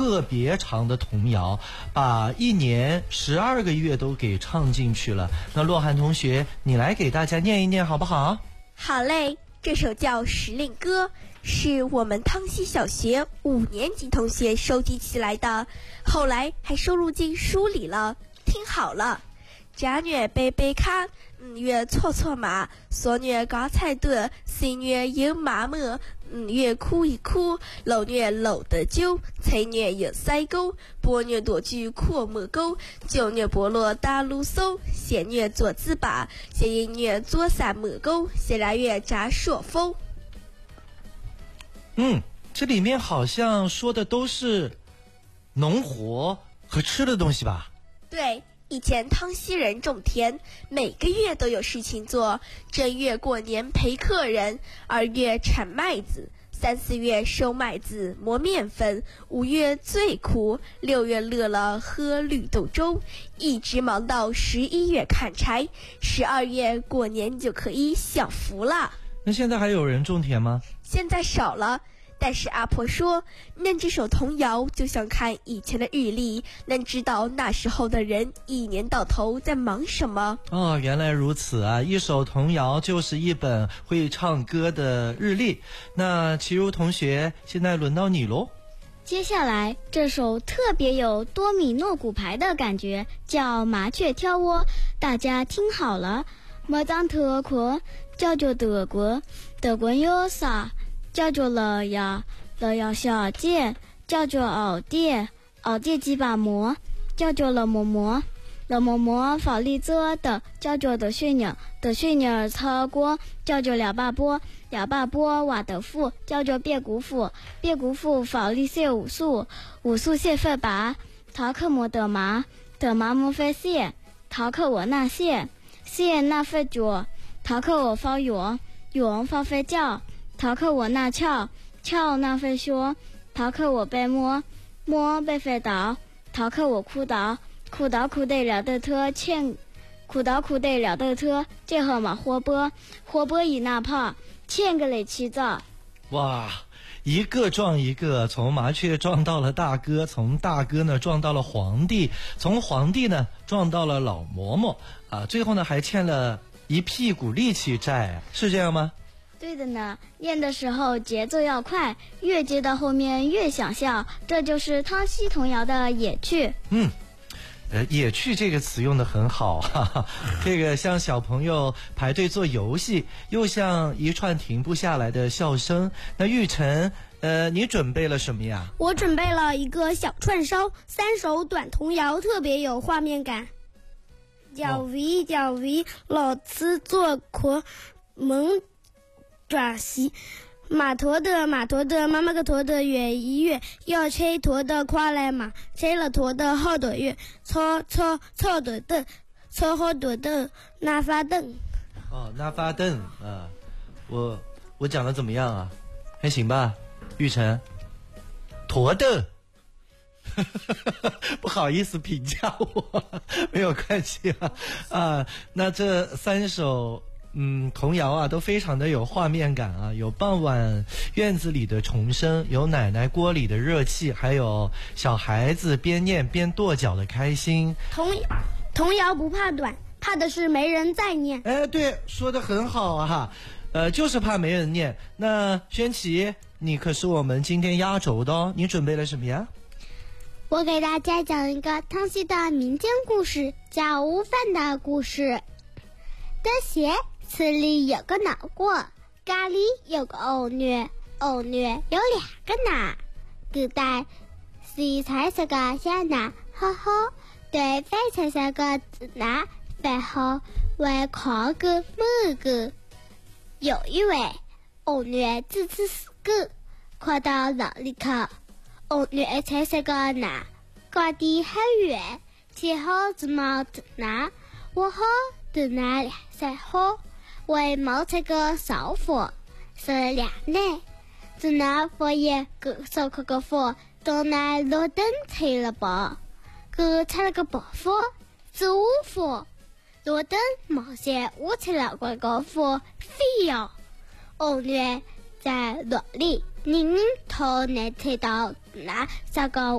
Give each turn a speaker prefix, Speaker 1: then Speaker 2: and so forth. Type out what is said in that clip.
Speaker 1: 特别长的童谣，把一年12个月都给唱进去了。那洛涵同学，你来给大家念一念好不好？
Speaker 2: 好嘞，这首叫《时令歌》，是我们汤溪小学5年级同学收集起来的，后来还收录进书里了。听好了，正月背背糠，5月搓搓麻，4月搞菜垛，5月有麻木，5月哭一哭，6月搂得酒，7月有塞沟，8月多举阔木钩，9月菠萝打芦苕，10月做糍粑，11月做三木钩，12月炸朔风。
Speaker 1: 这里面好像说的都是农活和吃的东西吧？对，
Speaker 2: 以前汤溪人种田，每个月都有事情做。正月过年陪客人，2月产麦子，3、4月收麦子磨面粉，5月最苦，6月乐了喝绿豆粥，一直忙到11月砍柴，12月过年就可以享福了。
Speaker 1: 那现在还有人种田吗？
Speaker 2: 现在少了，但是阿婆说，念这首童谣就像看以前的日历，能知道那时候的人一年到头在忙什么。
Speaker 1: 哦，原来如此啊！一首童谣就是一本会唱歌的日历。那齐如同学，现在轮到你喽。
Speaker 3: 接下来这首特别有多米诺骨牌的感觉，叫《麻雀挑窝》，大家听好了。莫当特国叫做德国，德国有啥叫做乐呀，乐呀小姐叫做熬爹，熬爹几把馍叫做了馍馍，了馍馍法力做的叫做的水鸟，的水鸟炒锅叫做了把波，了把波瓦的富叫做别姑父，别姑父法力写武术，武术写法把逃课莫得麻，得麻莫非写，逃课我那写，写那非脚，逃课我发yoryor发非叫，逃课我那翘，翘那非说，逃课我被摸，摸被非倒，逃课我哭倒，哭倒哭得了的特欠，哭倒哭得了的特，这后嘛活波，活波以那怕，欠个嘞起早。
Speaker 1: 哇，一个撞一个，从麻雀撞到了大哥，从大哥呢撞到了皇帝，从皇帝呢撞到了老嬷嬷啊，最后呢还欠了一屁股力气债，是这样吗？
Speaker 3: 对的呢，念的时候节奏要快，越接到后面越想笑，这就是汤溪童谣的野趣。
Speaker 1: 野趣这个词用得很好哈哈，这个像小朋友排队做游戏，又像一串停不下来的笑声。那玉晨，你准备了什么呀？
Speaker 4: 我准备了一个小串烧，3首短童谣，特别有画面感。叫喂叫喂，老子做壳门转西。马驮的马驮的，妈妈个驮的月一月，要吹驮的快来马，吹了驮的好多月，操的凳，操好多凳，那发凳。
Speaker 1: 哦，那发凳啊，我讲的怎么样啊？还行吧，玉晨。驮凳。不好意思评价我，没有关系啊。那这3首童谣啊都非常的有画面感啊，有傍晚院子里的虫声，有奶奶锅里的热气，还有小孩子边念边跺脚的开心。
Speaker 4: 童谣不怕短，怕的是没人再念。
Speaker 1: 哎，对，说得很好啊，就是怕没人念。那轩琪，你可是我们今天压轴的哦，你准备了什么呀？
Speaker 5: 我给大家讲一个汤溪的民间故事，叫悟饭的故事。这些村里有个老过，家里有个偶女，偶女有2个男，古代是彩色个小男好好，对非彩色个子男非好，为靠个母个。有一位偶女自吃死个，快到牢里去。偶女彩色个男，高低很远，前后子毛子男，我好的那2岁好，为毛这个少妇是2年，子那佛爷个手可个佛，东南路灯吹了包，个拆了个包佛，是五佛，路灯毛线我吹了个佛，非要偶女在落里。您头能吹到那3个